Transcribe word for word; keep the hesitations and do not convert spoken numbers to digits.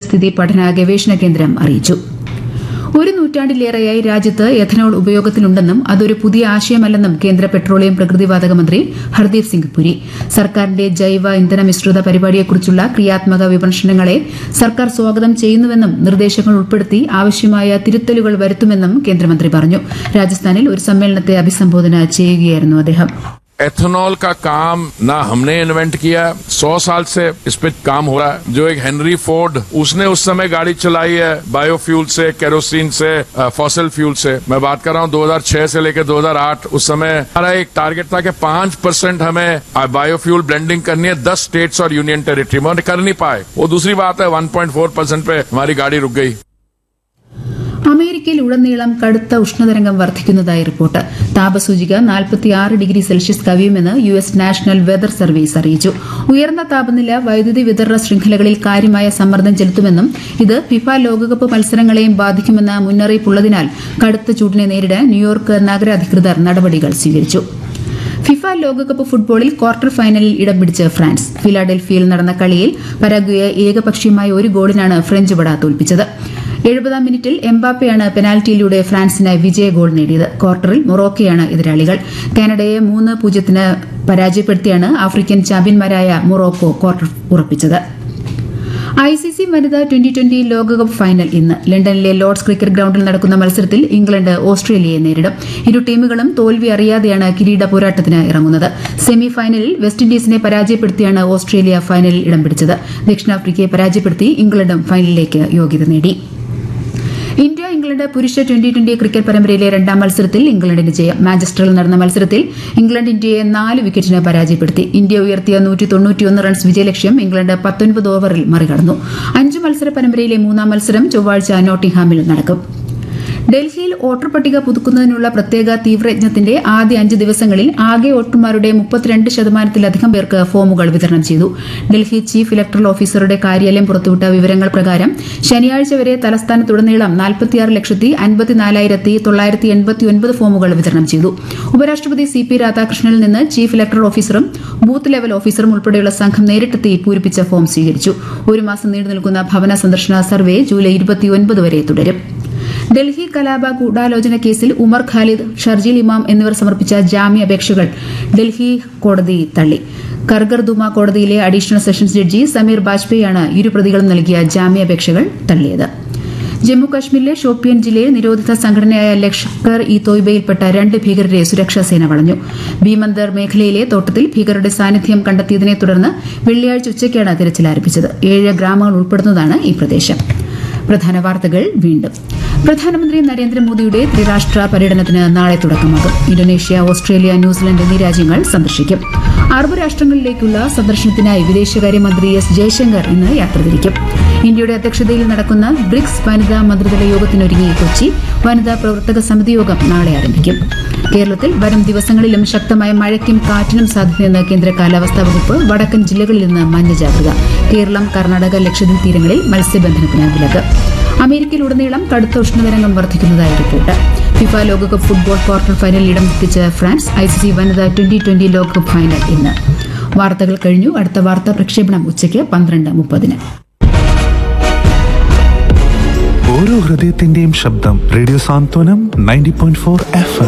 പരിസ്ഥിതി പഠന ഗവേഷണ കേന്ദ്രം അറിയിച്ചു. ഒരു നൂറ്റാണ്ടിലേറെയായി രാജ്യത്ത് എഥനോൾ ഉപയോഗത്തിലുണ്ടെന്നും അതൊരു പുതിയ ആശയമല്ലെന്നും കേന്ദ്ര പെട്രോളിയം പ്രകൃതിവാതക മന്ത്രി ഹർദീപ് സിംഗ് പുരി. സർക്കാരിന്റെ ജൈവ ഇന്ധന മിശ്രിത പരിപാടിയെക്കുറിച്ചുള്ള ക്രിയാത്മക വിമർശനങ്ങളെ സർക്കാർ സ്വാഗതം ചെയ്യുന്നുവെന്നും നിർദ്ദേശങ്ങൾ ഉൾപ്പെടുത്തി ആവശ്യമായ തിരുത്തലുകൾ വരുത്തുമെന്നും കേന്ദ്രമന്ത്രി പറഞ്ഞു. രാജസ്ഥാനിൽ ഒരു സമ്മേളനത്തെ അഭിസംബോധന ചെയ്യുകയായിരുന്നു അദ്ദേഹം. एथेनॉल का काम ना हमने इन्वेंट किया, सौ साल से इस पे काम हो रहा है. जो एक हेनरी फोर्ड, उसने उस समय गाड़ी चलाई है बायोफ्यूल से, केरोसिन से, फॉसिल फ्यूल से. मैं बात कर रहा हूँ दो हज़ार छह से लेकर दो हज़ार आठ. उस समय हमारा एक टारगेट था कि पांच परसेंट हमें बायोफ्यूल ब्लेंडिंग करनी है दस स्टेट्स और यूनियन टेरिटरी में, कर नहीं पाए. वो दूसरी बात है, वन पॉइंट फोर परसेंट पे हमारी गाड़ी रुक गई. അമേരിക്കയിൽ ഉടനീളം കടുത്ത ഉഷ്ണതരംഗം വർദ്ധിക്കുന്നതായി റിപ്പോർട്ട്. താപസൂചിക നാൽപ്പത്തിയാറ് degree Celsius കവിയുമെന്ന് U S national weather service അറിയിച്ചു. ഉയർന്ന താപനില വൈദ്യുതി വിതരണ ശൃംഖലകളിൽ കാര്യമായ സമ്മർദ്ദം ചെലുത്തുമെന്നും ഇത് ഫിഫ ലോകകപ്പ് മത്സരങ്ങളെയും ബാധിക്കുമെന്ന മുന്നറിയിപ്പുള്ളതിനാൽ കടുത്ത ചൂടിനെ നേരിടാൻ ന്യൂയോർക്ക് നഗര അധികൃതർ നടപടികൾ സ്വീകരിച്ചു. ഫിഫ ലോകകപ്പ് ഫുട്ബോളിൽ ക്വാർട്ടർ ഫൈനലിൽ ഇടം പിടിച്ച് ഫ്രാൻസ്. ഫിലാഡൽഫിയയിൽ നടന്ന കളിയിൽ പരാഗ്വയെ ഏകപക്ഷീയമായ ഒരു ഗോളിനാണ് ഫ്രഞ്ച് പട തോൽപ്പിച്ചത്. എഴുപതാം മിനിറ്റിൽ എംബാപ്പയാണ് പെനാൽറ്റിയിലൂടെ ഫ്രാൻസിനായി വിജയ ഗോൾ നേടിയത്. ക്വാർട്ടറിൽ മൊറോക്കോയാണ് എതിരാളികൾ. കാനഡയെ മൂന്ന് പൂജ്യത്തിന് പരാജയപ്പെടുത്തിയാണ് ആഫ്രിക്കൻ ചാമ്പ്യന്മാരായ മൊറോക്കോ ക്വാർട്ടർ ഉറപ്പിച്ചത്. ഐസിസി വനിതാ ട്വന്റി ട്വന്റി ലോകകപ്പ് ഫൈനൽ ഇന്ന് ലണ്ടനിലെ ലോർഡ്സ് ക്രിക്കറ്റ് ഗ്രൌണ്ടിൽ നടക്കുന്ന മത്സരത്തിൽ ഇംഗ്ലണ്ട് ഓസ്ട്രേലിയയെ നേരിടും. ഇരു ടീമുകളും തോൽവി അറിയാതെയാണ് കിരീട പോരാട്ടത്തിന് ഇറങ്ങുന്നത്. സെമി ഫൈനലിൽ വെസ്റ്റ് ഇൻഡീസിനെ പരാജയപ്പെടുത്തിയാണ് ഓസ്ട്രേലിയ ഫൈനലിൽ ഇടം പിടിച്ചത്. ദക്ഷിണാഫ്രിക്കയെ പരാജയപ്പെടുത്തി ഇംഗ്ലണ്ടും ഫൈനലിലേക്ക് യോഗ്യത നേടി. ഇന്ത്യ ഇംഗ്ലണ്ട് പുരുഷ ട്വന്റി ട്വന്റി ക്രിക്കറ്റ് പരമ്പരയിലെ രണ്ടാം മത്സരത്തിൽ ഇംഗ്ലണ്ടിന് ജയം. മാഞ്ചസ്റ്ററിൽ നടന്ന മത്സരത്തിൽ ഇംഗ്ലണ്ട് ഇന്ത്യയെ നാല് വിക്കറ്റിന് പരാജയപ്പെടുത്തി. ഇന്ത്യ ഉയർത്തിയ നൂറ്റി തൊണ്ണൂറ്റിയൊന്ന് റൺസ് വിജയലക്ഷ്യം ഇംഗ്ലണ്ട് പത്തൊൻപത് ഓവറിൽ മറികടന്നു. അഞ്ച് മത്സര പരമ്പരയിലെ മൂന്നാം മത്സരം ചൊവ്വാഴ്ച നോട്ടിംഗ്ഹാമിൽ നടക്കും. ഡൽഹിയിൽ വോട്ടർ പട്ടിക പുതുക്കുന്നതിനുള്ള പ്രത്യേക തീവ്രയജ്ഞത്തിന്റെ ആദ്യ അഞ്ച് ദിവസങ്ങളിൽ ആകെ വോട്ടർമാരുടെ മുപ്പത്തിരണ്ട് ശതമാനത്തിലധികം പേർക്ക് ഫോമുകൾ വിതരണം ചെയ്തു. ഡൽഹി ചീഫ് ഇലക്ടറൽ ഓഫീസറുടെ കാര്യാലയം പുറത്തുവിട്ട വിവരങ്ങൾ പ്രകാരം ശനിയാഴ്ച വരെ തലസ്ഥാനത്തുടനീളം നാൽപ്പത്തിയാറ് ലക്ഷത്തി അൻപത്തിനാലായിരത്തി തൊള്ളായിരത്തി എൺപത്തിയൊൻപത് ഫോമുകൾ വിതരണം ചെയ്തു. ഉപരാഷ്ട്രപതി സി പി രാധാകൃഷ്ണനിൽ നിന്ന് ചീഫ് ഇലക്ടറൽ ഓഫീസറും ബൂത്ത് ലെവൽ ഓഫീസറും ഉൾപ്പെടെയുള്ള സംഘം നേരിട്ടെത്തി പൂരിപ്പിച്ച ഫോം സ്വീകരിച്ചു. ഒരു മാസം നീണ്ടു നിൽക്കുന്ന ഭവന സന്ദർശന സർവേ ജൂലൈ ഇരുപത്തിയൊൻപത് വരെ തുടരും. ഡൽഹി കലാപ ഗൂഢാലോചന കേസിൽ ഉമർ ഖാലിദ്, ഷർജീൽ ഇമാം എന്നിവർ സമർപ്പിച്ച ജാമ്യാപേക്ഷകൾ ഡൽഹി കോടതി തള്ളി. കർഗർദുമ കോടതിയിലെ അഡീഷണൽ സെഷൻസ് ജഡ്ജി സമീർ ബാജ്പേയിയാണ് ഇരു പ്രതികളും നൽകിയ ജാമ്യാപേക്ഷകൾ തള്ളിയത്. ജമ്മു കശ്മീരിലെ ഷോപ്പിയൻ ജില്ലയിൽ നിരോധിത സംഘടനയായ ലഷ്കർ ഇ തോയ്ബയിൽപ്പെട്ട രണ്ട് ഭീകരരെ സുരക്ഷാസേന വളഞ്ഞു. ഭീമന്ദർ മേഖലയിലെ തോട്ടത്തിൽ ഭീകരരുടെ സാന്നിധ്യം കണ്ടെത്തിയതിനെ തുടർന്ന് വെള്ളിയാഴ്ച ഉച്ചയ്ക്കാണ് തിരച്ചിൽ ആരംഭിച്ചത്. ഏഴ് ഗ്രാമങ്ങൾ ഉൾപ്പെടുന്നതാണ് ഈ പ്രദേശം. പ്രധാന വാർത്തകൾ വീണ്ടും. പ്രധാനമന്ത്രി നരേന്ദ്രമോദിയുടെ ത്രിരാഷ്ട്ര പര്യടനത്തിന് നാളെ തുടക്കമാകും. ഇന്തോനേഷ്യ, ഓസ്ട്രേലിയ, ന്യൂസിലൻഡ് എന്നീ രാജ്യങ്ങൾ സന്ദർശിക്കും. അറബ് രാഷ്ട്രങ്ങളിലേക്കുള്ള സന്ദർശനത്തിനായി വിദേശകാര്യമന്ത്രി എസ് ജയശങ്കർ ഇന്ന് യാത്ര തിരിക്കും. ഇന്ത്യയുടെ അധ്യക്ഷതയിൽ നടക്കുന്ന ബ്രിക്സ് വനിതാ മന്ത്രിതല യോഗത്തിനൊരുങ്ങി കൊച്ചി. വനിതാ പ്രവർത്തക സമിതി യോഗം നാളെ ആരംഭിക്കും. കേരളത്തിൽ വരും ദിവസങ്ങളിലും ശക്തമായ മഴയ്ക്കും കാറ്റിനും സാധ്യതയെന്ന് കേന്ദ്ര കാലാവസ്ഥാ വകുപ്പ്. വടക്കൻ ജില്ലകളിൽ നിന്ന് മഞ്ഞ ജാഗ്രത. കേരളം, കർണാടക, ലക്ഷദ്വീപ് തീരങ്ങളിൽ മത്സ്യബന്ധനത്തിന് വിലക്ക്. അമേരിക്കയിലുടനീളം കടുത്ത ഉഷ്ണതരംഗം വർദ്ധിക്കുന്നതായി റിപ്പോർട്ട്. ഫിഫ ലോകകപ്പ് ഫുട്ബോൾ ക്വാർട്ടർ ഫൈനലിൽ ഇടം പിടിച്ച ഫ്രാൻസ്. ഐസിസി വനിതാ ട്വന്റി ട്വന്റി ലോകകപ്പ് ഫൈനൽ ഇന്ന്. വാർത്തകൾ കഴിഞ്ഞു. അടുത്ത വാർത്താ പ്രക്ഷേപണം ഉച്ചയ്ക്ക് പന്ത്രണ്ട് മുപ്പതിന്. ഓരോ ഹൃദയത്തിന്റെയും ശബ്ദം റേഡിയോ സാന്ത്വനം നയൻറ്റി പോയിന്റ് ഫോർ എഫ്